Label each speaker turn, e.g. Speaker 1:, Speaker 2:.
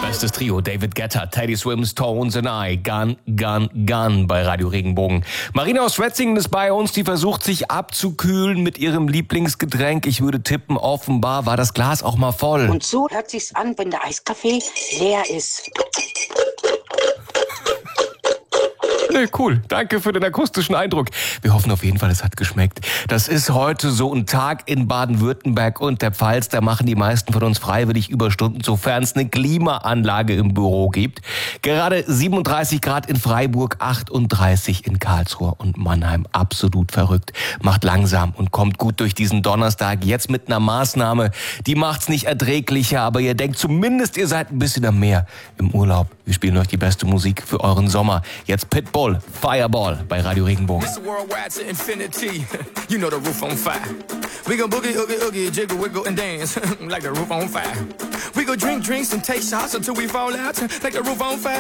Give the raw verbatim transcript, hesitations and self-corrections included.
Speaker 1: Bestes Trio, David Guetta, Teddy Swims, Tones and I, Gun, Gun, Gun bei Radio Regenbogen. Marina aus Schwetzingen ist bei uns, die versucht sich abzukühlen mit ihrem Lieblingsgetränk. Ich würde tippen, offenbar war das Glas auch mal voll.
Speaker 2: Und so hört sich's an, wenn der Eiskaffee leer ist.
Speaker 1: Nee, cool. Danke für den akustischen Eindruck. Wir hoffen auf jeden Fall, es hat geschmeckt. Das ist heute so ein Tag in Baden-Württemberg und der Pfalz. Da machen die meisten von uns freiwillig Überstunden, sofern es eine Klimaanlage im Büro gibt. Gerade siebenunddreißig Grad in Freiburg, achtunddreißig in Karlsruhe und Mannheim. Absolut verrückt. Macht langsam und kommt gut durch diesen Donnerstag. Jetzt mit einer Maßnahme, die macht's nicht erträglicher, aber ihr denkt zumindest, ihr seid ein bisschen am Meer im Urlaub. Wir spielen euch die beste Musik für euren Sommer. Jetzt Pitbull, Fireball bei Radio Regenbogen.
Speaker 3: It's worldwide to infinity. You know the roof on fire. We go boogie, oogie, oogie, jiggle, wiggle, and dance like the roof on fire. We go drink drinks and take shots until we fall out like the roof on fire.